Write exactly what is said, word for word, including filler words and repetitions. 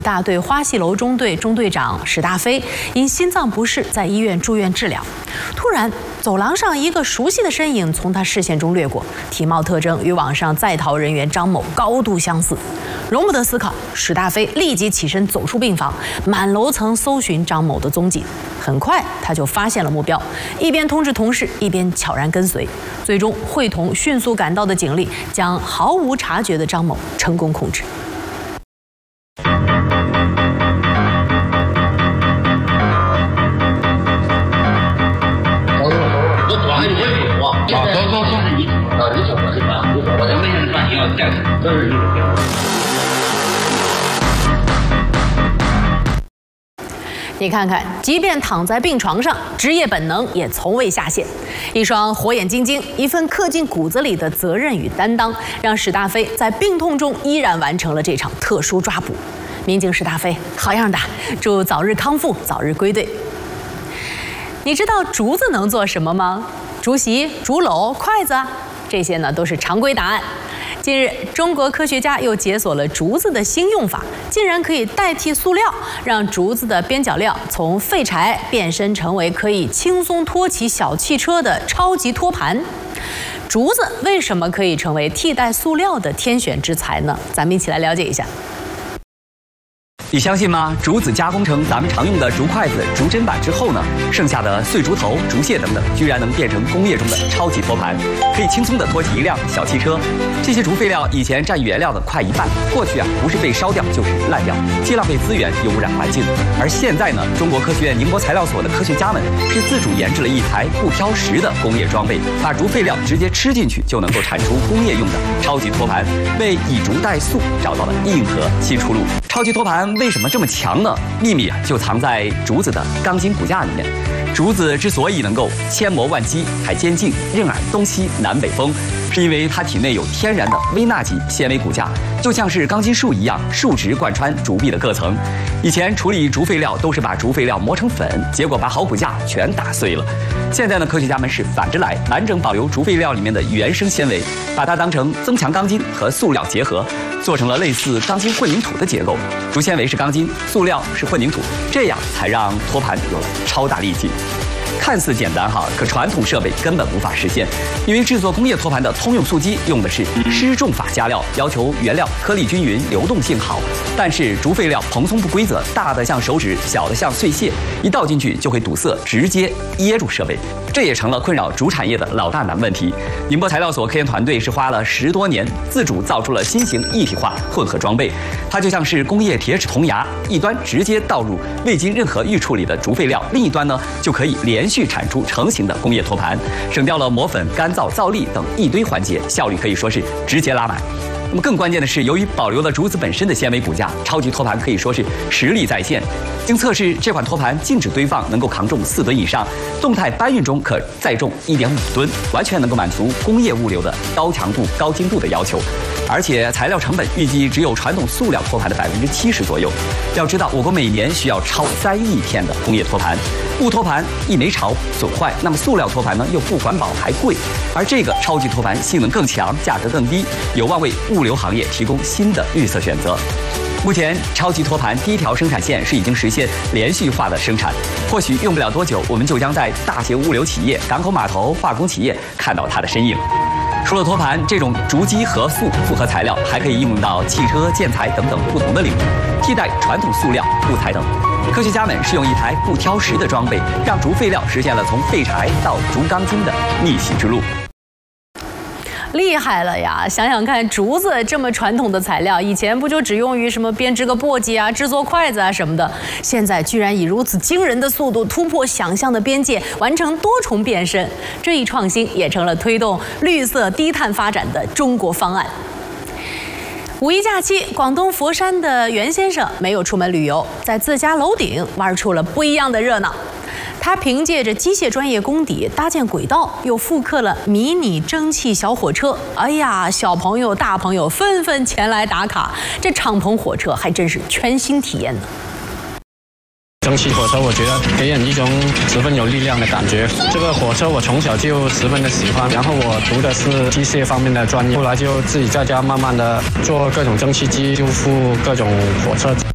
大队花戏楼中队中队长史大飞因心脏不适在医院住院治疗。突然，走廊上一个熟悉的身影从他视线中掠过，体貌特征与网上在逃人员张某高度相似。容不得思考，史大飞立即起身走出病房，满楼层搜寻张某的踪迹。很快，他就发现了目标，一边通知同事，一边悄然跟随。最终，会同迅速赶到的警力将毫无察觉的张某成功控制。 啊，走走走！啊，你走吧，你吧，你走吧。我没人办，你要带上，都是你的。 你看看，即便躺在病床上，职业本能也从未下线。一双火眼金睛，一份刻进骨子里的责任与担当，让史大飞在病痛中依然完成了这场特殊抓捕。民警史大飞，好样的！祝早日康复，早日归队。你知道竹子能做什么吗？ 竹席、竹篓、筷子，这些呢都是常规答案。近日，中国科学家又解锁了竹子的新用法，竟然可以代替塑料，让竹子的边角料从废柴变身成为可以轻松托起小汽车的超级托盘。竹子为什么可以成为替代塑料的天选之材呢？咱们一起来了解一下。 你相信吗？竹子加工成咱们常用的竹筷子、竹砧板之后呢，剩下的碎竹头、竹屑等等，居然能变成工业中的超级托盘，可以轻松地托起一辆小汽车。这些竹废料以前占原料的快一半，过去啊不是被烧掉就是烂掉，既浪费资源又污染环境。而现在呢，中国科学院宁波材料所的科学家们是自主研制了一台不挑食的工业装备，把竹废料直接吃进去就能够产出工业用的超级托盘，为以竹代塑找到了硬核新出路。超级托盘 为什么这么强呢？秘密啊，就藏在竹子的钢筋骨架里面。竹子之所以能够千磨万击，还坚劲任尔东西南北风，是因为它体内有天然的微纳级纤维骨架，就像是钢筋树一样，竖直贯穿竹壁的各层。以前处理竹废料都是把竹废料磨成粉，结果把好骨架全打碎了。现在呢，科学家们是反着来，完整保留竹废料里面的原生纤维，把它当成增强钢筋和塑料结合，做成了类似钢筋混凝土的结构。竹纤维是钢筋，塑料是混凝土，这样才让托盘有了超大力气。 看似简单哈，可传统设备根本无法实现，因为制作工业托盘的通用素机用的是失重法加料，要求原料颗粒均匀、流动性好。但是竹废料蓬松不规则，大的像手指，小的像碎屑，一倒进去就会堵塞，直接噎住设备。这也成了困扰竹产业的老大难问题。宁波材料所科研团队是花了十多年，自主造出了新型一体化混合装备，它就像是工业铁齿铜牙，一端直接倒入未经任何预处理的竹废料，另一端呢就可以连续 续产出成型的工业托盘，省掉了磨粉、干燥、造粒等一堆环节，效率可以说是直接拉满。那么更关键的是，由于保留了竹子本身的纤维骨架，超级托盘可以说是实力在线。经测试，这款托盘静止堆放能够扛重四吨以上，动态搬运中可载重一点五吨，完全能够满足工业物流的高强度、高精度的要求。 而且材料成本预计只有传统塑料托盘的百分之七十左右。要知道，我国每年需要超三亿片的工业托盘，木托盘一没潮损坏，那么塑料托盘呢又不环保还贵。而这个超级托盘性能更强，价格更低，有望为物流行业提供新的绿色选择。 目前，超级托盘第一条生产线是已经实现连续化的生产，或许用不了多久，我们就将在大型物流企业、港口码头、化工企业看到它的身影。 除了托盘，这种竹基合塑复合材料还可以应用到汽车、建材等等不同的领域，替代传统塑料、木材等。科学家们是用一台不挑食的装备，让竹废料实现了从废柴到竹钢筋的逆袭之路。 厉害了呀！想想看，竹子这么传统的材料，以前不就只用于什么编织个簸箕啊、制作筷子啊什么的？现在居然以如此惊人的速度突破想象的边界，完成多重变身。这一创新也成了推动绿色低碳发展的中国方案。五一假期，广东佛山的袁先生没有出门旅游，在自家楼顶玩出了不一样的热闹。 他凭借着机械专业功底搭建轨道，又复刻了迷你蒸汽小火车。哎呀，小朋友、大朋友纷纷前来打卡，这敞篷火车还真是全新体验呢。 蒸汽火车，我觉得给人一种十分有力量的感觉。这个火车我从小就十分的喜欢，然后我读的是机械方面的专业，后来就自己在家慢慢的做各种蒸汽机，修复各种火车。